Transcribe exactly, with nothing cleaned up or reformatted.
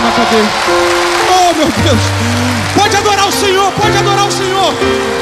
na cadeia. Oh, meu Deus. Pode adorar o Senhor, pode adorar o Senhor.